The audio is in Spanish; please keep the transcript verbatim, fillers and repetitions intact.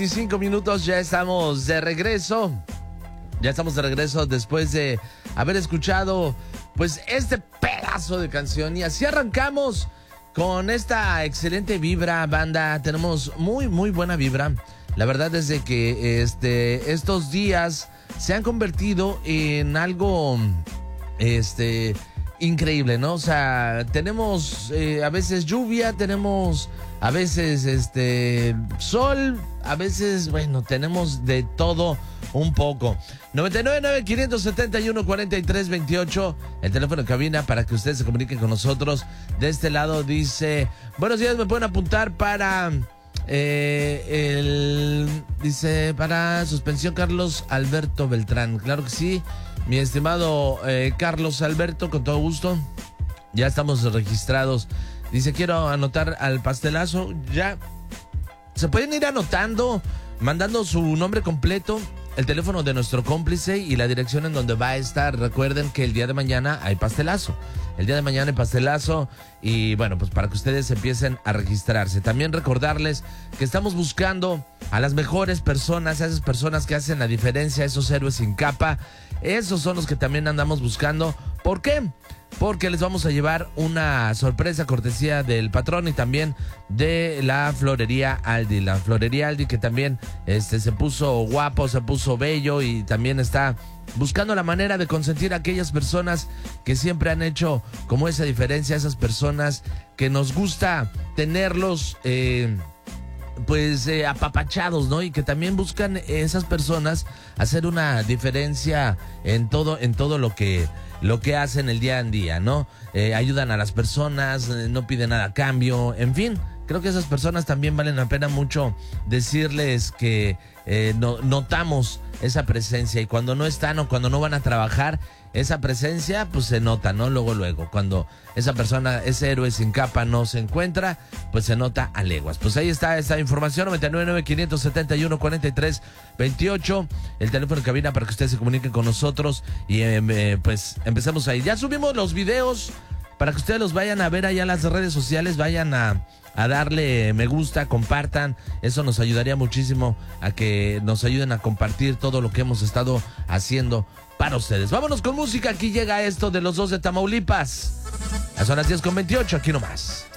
Cinco minutos, ya estamos de regreso. Ya estamos de regreso después de haber escuchado pues este pedazo de canción. Y así arrancamos con esta excelente vibra, banda. Tenemos muy, muy buena vibra. La verdad es de que este, estos días se han convertido en algo este, increíble, ¿no? O sea, tenemos eh, a veces lluvia, tenemos a veces este sol, a veces, bueno, tenemos de todo un poco. noventa y nueve, nueve, quinientos setenta y uno, cuarenta y tres, veintiocho, el teléfono en cabina para que ustedes se comuniquen con nosotros. De este lado dice, buenos días, me pueden apuntar para eh, el, dice, para suspensión Carlos Alberto Beltrán. Claro que sí, mi estimado eh, Carlos Alberto, con todo gusto. Ya estamos registrados. Dice, quiero anotar al pastelazo. Ya se pueden ir anotando, mandando su nombre completo, el teléfono de nuestro cómplice y la dirección en donde va a estar. Recuerden que el día de mañana hay pastelazo. El día de mañana hay pastelazo y bueno, pues para que ustedes empiecen a registrarse. También recordarles que estamos buscando a las mejores personas, a esas personas que hacen la diferencia, esos héroes sin capa. Esos son los que también andamos buscando. ¿Por qué? Porque les vamos a llevar una sorpresa cortesía del patrón y también de la florería Aldi. La florería Aldi que también este, se puso guapo, se puso bello y también está buscando la manera de consentir a aquellas personas que siempre han hecho como esa diferencia, esas personas que nos gusta tenerlos eh, pues eh, apapachados, ¿no? Y que también buscan esas personas hacer una diferencia en todo, en todo lo que lo que hacen el día en día, ¿no? Eh, ayudan a las personas, eh, no piden nada a cambio, en fin, creo que esas personas también valen la pena mucho decirles que eh, no, notamos esa presencia y cuando no están o cuando no van a trabajar, esa presencia pues se nota, ¿no? Luego, luego, cuando esa persona, ese héroe sin capa no se encuentra, pues se nota a leguas. Pues ahí está esta información, noventa y nueve, nueve, quinientos setenta y uno, cuarenta y tres, veintiocho, el teléfono en cabina para que ustedes se comuniquen con nosotros y eh, eh, pues empecemos ahí. Ya subimos los videos para que ustedes los vayan a ver allá en las redes sociales, vayan a... a darle me gusta, compartan, eso nos ayudaría muchísimo a que nos ayuden a compartir todo lo que hemos estado haciendo para ustedes. Vámonos con música, aquí llega esto de los dos de Tamaulipas. Ya son las diez con veintiocho, aquí nomás.